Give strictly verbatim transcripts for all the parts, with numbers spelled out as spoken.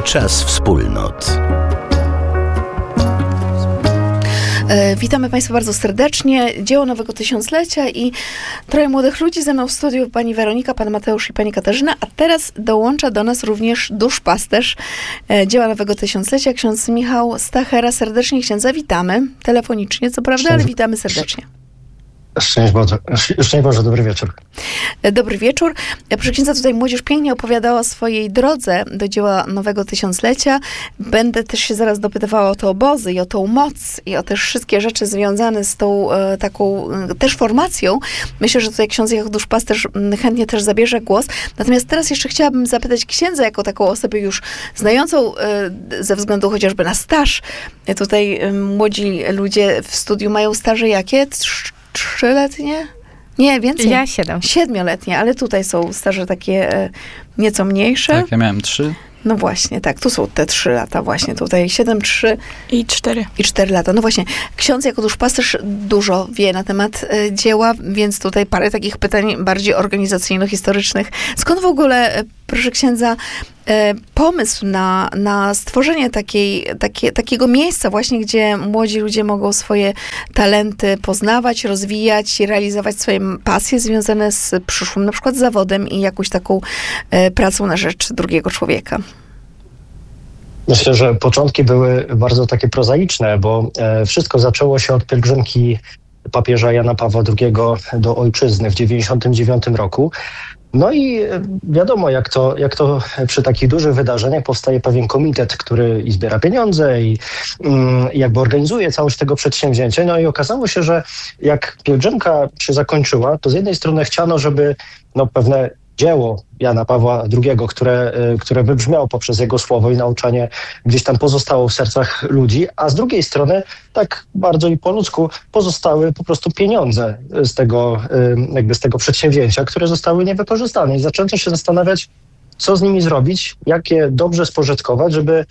Czas wspólnot. Witamy Państwa bardzo serdecznie. Dzieło Nowego Tysiąclecia i troje młodych ludzi ze mną w studiu. Pani Weronika, pan Mateusz i pani Katarzyna. A teraz dołącza do nas również duszpasterz Dzieła Nowego Tysiąclecia, ksiądz Michał Stachera. Serdecznie księdza witamy. Telefonicznie, co prawda, ale witamy serdecznie. Szczęść Boże, szczęść Boże, dobry wieczór. Dobry wieczór. Proszę księdza, tutaj młodzież pięknie opowiadała o swojej drodze do Dzieła Nowego Tysiąclecia. Będę też się zaraz dopytywała o te obozy i o tą moc i o też wszystkie rzeczy związane z tą e, taką e, też formacją. Myślę, że tutaj ksiądz jako duszpasterz chętnie też zabierze głos. Natomiast teraz jeszcze chciałabym zapytać księdza, jako taką osobę już znającą e, ze względu chociażby na staż. E, tutaj e, młodzi ludzie w studiu mają staże jakie? Trzyletnie? Nie, więcej. Ja siedem. Siedmioletnie, ale tutaj są staże takie e, nieco mniejsze. Tak, ja miałem trzy. No właśnie, tak, tu są te trzy lata właśnie, tutaj siedem, trzy i cztery. I cztery lata. No właśnie, ksiądz jako duszpasterz dużo wie na temat e, dzieła, więc tutaj parę takich pytań bardziej organizacyjno-historycznych. Skąd w ogóle, e, proszę księdza, e, pomysł na, na stworzenie takiej, takie, takiego miejsca właśnie, gdzie młodzi ludzie mogą swoje talenty poznawać, rozwijać i realizować swoje pasje związane z przyszłym na przykład zawodem i jakąś taką e, pracą na rzecz drugiego człowieka? Myślę, że początki były bardzo takie prozaiczne, bo e, wszystko zaczęło się od pielgrzymki papieża Jana Pawła drugiego do ojczyzny w dziewięćdziesiątym dziewiątym roku. No i wiadomo, jak to, jak to przy takich dużych wydarzeniach powstaje pewien komitet, który i zbiera pieniądze i mm, jakby organizuje całość tego przedsięwzięcia. No i okazało się, że jak pielgrzymka się zakończyła, to z jednej strony chciano, żeby no, pewne dzieło Jana Pawła drugiego, które, które wybrzmiało poprzez jego słowo i nauczanie, gdzieś tam pozostało w sercach ludzi, a z drugiej strony, tak bardzo i po ludzku, pozostały po prostu pieniądze z tego, jakby z tego przedsięwzięcia, które zostały niewykorzystane. I zaczęto się zastanawiać, co z nimi zrobić, jak je dobrze spożytkować, żeby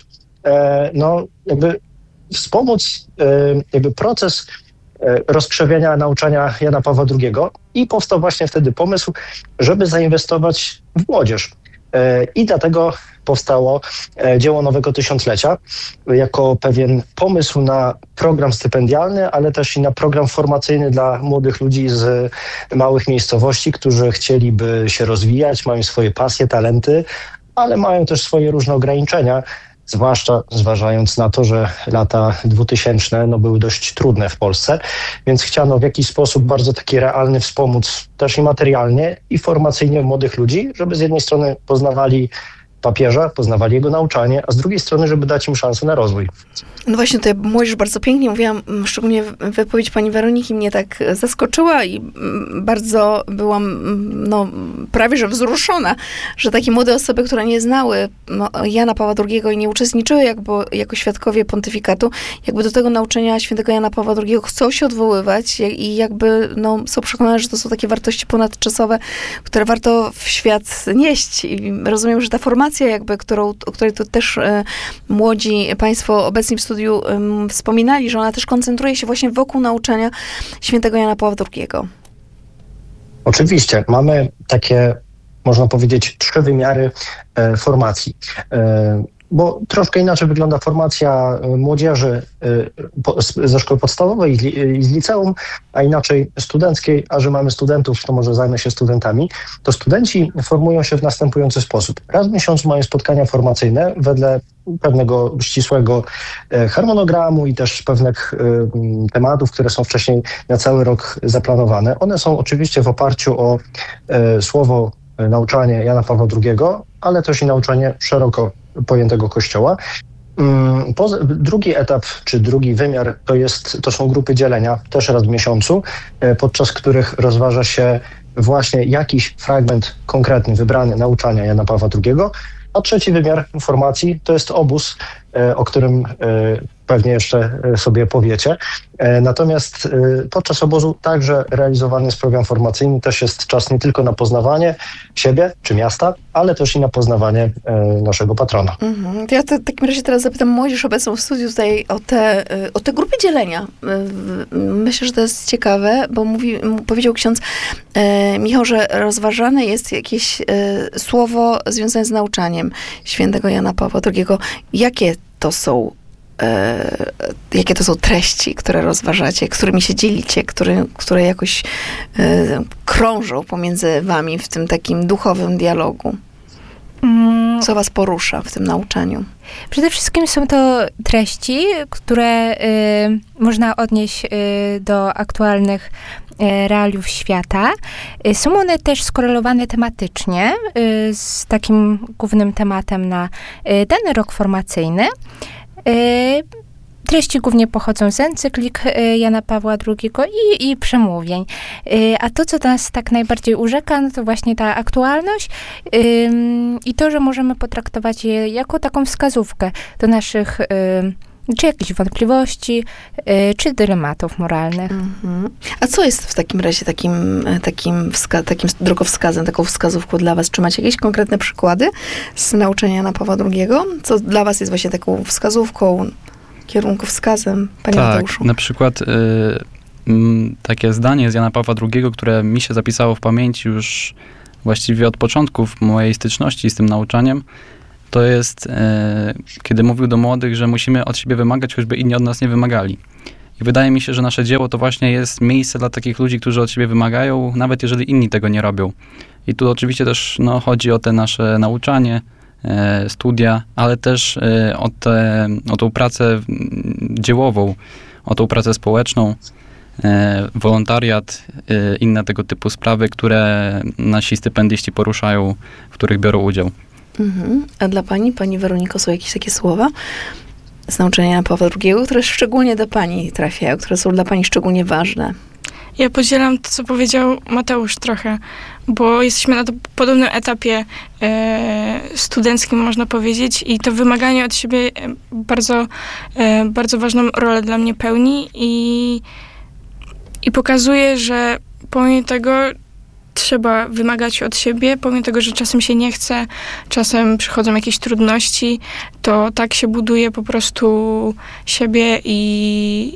no, jakby wspomóc jakby proces rozkrzewienia nauczania Jana Pawła drugiego i powstał właśnie wtedy pomysł, żeby zainwestować w młodzież. I dlatego powstało Dzieło Nowego Tysiąclecia jako pewien pomysł na program stypendialny, ale też i na program formacyjny dla młodych ludzi z małych miejscowości, którzy chcieliby się rozwijać, mają swoje pasje, talenty, ale mają też swoje różne ograniczenia. Zwłaszcza zważając na to, że lata dwutysięczne no, były dość trudne w Polsce, więc chciano w jakiś sposób bardzo taki realny wspomóc też i materialnie, i formacyjnie młodych ludzi, żeby z jednej strony poznawali papieża, poznawali jego nauczanie, a z drugiej strony, żeby dać im szansę na rozwój. No właśnie, tutaj młodzież bardzo pięknie mówiłam, szczególnie wypowiedź pani Weroniki mnie tak zaskoczyła i bardzo byłam no, prawie że wzruszona, że takie młode osoby, które nie znały no, Jana Pawła drugiego i nie uczestniczyły jakby jako świadkowie pontyfikatu, jakby do tego nauczenia świętego Jana Pawła drugiego chcą się odwoływać i jakby no, są przekonane, że to są takie wartości ponadczasowe, które warto w świat nieść. I rozumiem, że ta formacja jakby, którą, o której tu też e, młodzi państwo obecni w studiu e, wspominali, że ona też koncentruje się właśnie wokół nauczania świętego Jana Pawła drugiego. Oczywiście. Mamy takie, można powiedzieć, trzy wymiary e, formacji. E, Bo troszkę inaczej wygląda formacja młodzieży ze szkoły podstawowej i z liceum, a inaczej studenckiej, a że mamy studentów, to może zajmę się studentami, to studenci formują się w następujący sposób. Raz w miesiącu mają spotkania formacyjne wedle pewnego ścisłego harmonogramu i też pewnych tematów, które są wcześniej na cały rok zaplanowane. One są oczywiście w oparciu o słowo nauczanie Jana Pawła drugiego, ale też i nauczanie szeroko pojętego Kościoła. Drugi etap, czy drugi wymiar, to, jest, to są grupy dzielenia, też raz w miesiącu, podczas których rozważa się właśnie jakiś fragment konkretny, wybrany nauczania Jana Pawła drugiego, a trzeci wymiar formacji to jest obóz, o którym pewnie jeszcze sobie powiecie. Natomiast podczas obozu także realizowany jest program formacyjny. Też jest czas nie tylko na poznawanie siebie czy miasta, ale też i na poznawanie naszego patrona. Mhm. To ja to w takim razie teraz zapytam młodzież obecną w studiu tutaj o te, o te grupy dzielenia. Myślę, że to jest ciekawe, bo mówi, powiedział ksiądz e, Michał, że rozważane jest jakieś e, słowo związane z nauczaniem świętego Jana Pawła drugiego. Jakie to są E, jakie to są treści, które rozważacie, którymi się dzielicie, które, które jakoś e, krążą pomiędzy wami w tym takim duchowym dialogu? Co was porusza w tym nauczaniu? Przede wszystkim są to treści, które y, można odnieść y, do aktualnych y, realiów świata. Y, są one też skorelowane tematycznie y, z takim głównym tematem na y, dany rok formacyjny. Treści głównie pochodzą z encyklik Jana Pawła drugiego i, i przemówień. A to, co nas tak najbardziej urzeka, no to właśnie ta aktualność i to, że możemy potraktować je jako taką wskazówkę do naszych czy jakichś wątpliwości, czy dylematów moralnych. Mhm. A co jest w takim razie takim, takim, wska- takim drogowskazem, taką wskazówką dla was? Czy macie jakieś konkretne przykłady z nauczania Jana Pawła drugiego? Co dla was jest właśnie taką wskazówką, kierunkowskazem, panie tak, Mateuszu? Na przykład y, m, takie zdanie z Jana Pawła drugiego, które mi się zapisało w pamięci już właściwie od początków mojej styczności z tym nauczaniem, to jest, e, kiedy mówił do młodych, że musimy od siebie wymagać, choćby inni od nas nie wymagali. I wydaje mi się, że nasze dzieło to właśnie jest miejsce dla takich ludzi, którzy od siebie wymagają, nawet jeżeli inni tego nie robią. I tu oczywiście też no, chodzi o te nasze nauczanie, e, studia, ale też e, o, te, o tą pracę dziełową, o tą pracę społeczną, e, wolontariat, e, inne tego typu sprawy, które nasi stypendyści poruszają, w których biorą udział. Mhm. A dla pani, pani Weroniko, są jakieś takie słowa z nauczania Jana Pawła drugiego, które szczególnie do pani trafiają, które są dla pani szczególnie ważne? Ja podzielam to, co powiedział Mateusz trochę, bo jesteśmy na to podobnym etapie e, studenckim, można powiedzieć, i to wymaganie od siebie bardzo, e, bardzo ważną rolę dla mnie pełni i, i pokazuje, że pomimo tego trzeba wymagać od siebie, pomimo tego, że czasem się nie chce, czasem przychodzą jakieś trudności, to tak się buduje po prostu siebie i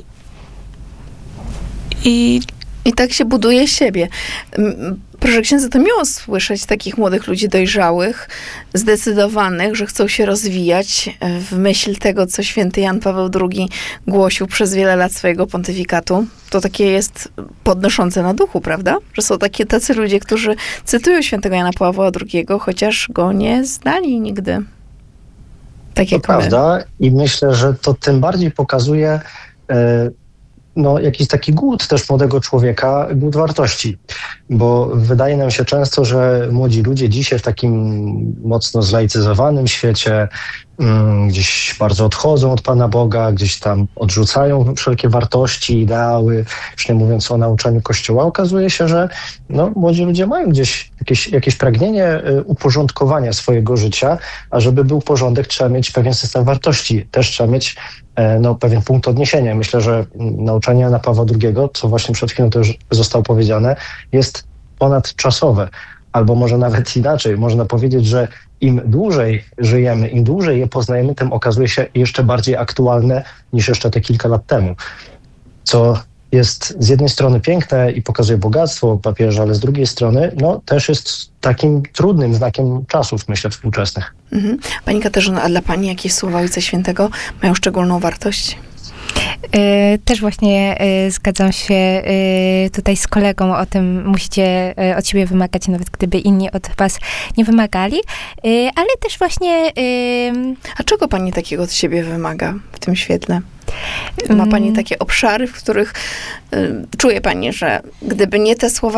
i I tak się buduje siebie. Proszę księdza, to miło słyszeć takich młodych ludzi dojrzałych, zdecydowanych, że chcą się rozwijać w myśl tego, co święty Jan Paweł drugi głosił przez wiele lat swojego pontyfikatu. To takie jest podnoszące na duchu, prawda? Że są takie tacy ludzie, którzy cytują świętego Jana Pawła drugiego, chociaż go nie znali nigdy. Tak jak to my. Prawda i myślę, że to tym bardziej pokazuje e, no, jakiś taki głód też młodego człowieka, głód wartości. Bo wydaje nam się często, że młodzi ludzie dzisiaj w takim mocno zlaicyzowanym świecie um, gdzieś bardzo odchodzą od Pana Boga, gdzieś tam odrzucają wszelkie wartości, ideały, już nie mówiąc o nauczaniu Kościoła. Okazuje się, że no, młodzi ludzie mają gdzieś jakieś, jakieś pragnienie uporządkowania swojego życia, a żeby był porządek, trzeba mieć pewien system wartości. Też trzeba mieć no, pewien punkt odniesienia. Myślę, że nauczanie Jana Pawła drugiego, co właśnie przed chwilą też zostało powiedziane, jest ponadczasowe. Albo może nawet inaczej. Można powiedzieć, że im dłużej żyjemy, im dłużej je poznajemy, tym okazuje się jeszcze bardziej aktualne niż jeszcze te kilka lat temu. Co jest z jednej strony piękne i pokazuje bogactwo papieża, ale z drugiej strony no, też jest takim trudnym znakiem czasów, myślę, współczesnych. Mhm. Pani Katarzyna, a dla pani jakieś słowa Ojca Świętego mają szczególną wartość? Yy, też właśnie yy, zgadzam się yy, tutaj z kolegą o tym, musicie yy, od siebie wymagać, nawet gdyby inni od was nie wymagali, yy, ale też właśnie... Yy, A czego pani takiego od siebie wymaga w tym świetle? Ma pani takie obszary, w których y, czuje pani, że gdyby nie te słowa, to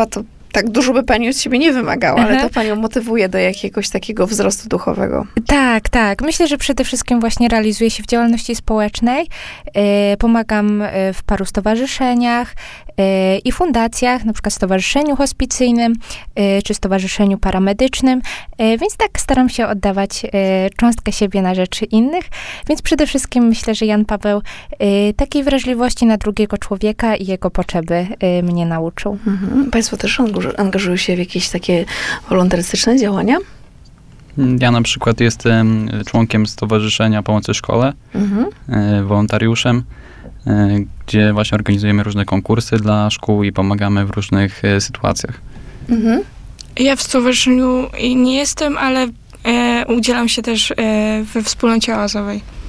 tak dużo by pani od siebie nie wymagała, ale Aha. to panią motywuje do jakiegoś takiego wzrostu duchowego. Tak, tak. Myślę, że przede wszystkim właśnie realizuję się w działalności społecznej. E, pomagam e, w paru stowarzyszeniach e, i fundacjach, na przykład Stowarzyszeniu Hospicyjnym e, czy Stowarzyszeniu Paramedycznym, e, więc tak staram się oddawać e, cząstkę siebie na rzeczy innych. Więc przede wszystkim myślę, że Jan Paweł e, takiej wrażliwości na drugiego człowieka i jego potrzeby e, mnie nauczył. Mhm. Państwo też angażu- angażują się w jakieś takie wolontarystyczne działania? Ja na przykład jestem członkiem Stowarzyszenia Pomocy Szkole, Mhm. e, wolontariuszem, e, gdzie właśnie organizujemy różne konkursy dla szkół i pomagamy w różnych e, sytuacjach. Mhm. Ja w stowarzyszeniu nie jestem, ale e, udzielam się też e, we wspólnocie oazowej.